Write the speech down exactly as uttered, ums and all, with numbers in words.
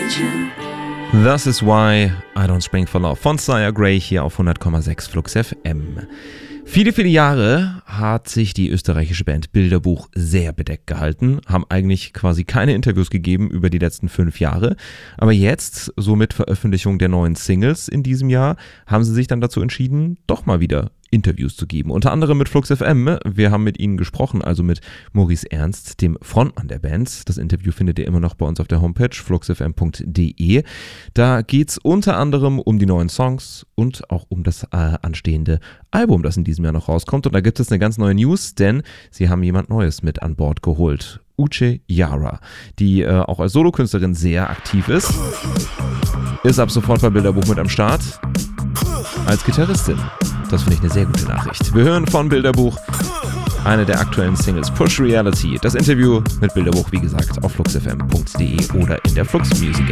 This is why I don't spring for love von Sire Grey hier auf hundert Komma sechs Flux F M. Viele, viele Jahre hat sich die österreichische Band Bilderbuch sehr bedeckt gehalten, haben eigentlich quasi keine Interviews gegeben über die letzten fünf Jahre. Aber jetzt, so mit Veröffentlichung der neuen Singles in diesem Jahr, haben sie sich dann dazu entschieden, doch mal wieder Interviews zu geben. Unter anderem mit Flux F M. Wir haben mit ihnen gesprochen, also mit Maurice Ernst, dem Frontmann der Band. Das Interview findet ihr immer noch bei uns auf der Homepage flux f m punkt d e. Da geht es unter anderem um die neuen Songs und auch um das äh, anstehende Album, das in diesem Jahr noch rauskommt. Und da gibt es eine ganz neue News, denn sie haben jemand Neues mit an Bord geholt. Uche Yara, die äh, auch als Solokünstlerin sehr aktiv ist, ist ab sofort bei Bilderbuch mit am Start als Gitarristin. Das finde ich eine sehr gute Nachricht. Wir hören von Bilderbuch eine der aktuellen Singles, Push Reality. Das Interview mit Bilderbuch, wie gesagt, auf flux f m punkt d e oder in der Flux Music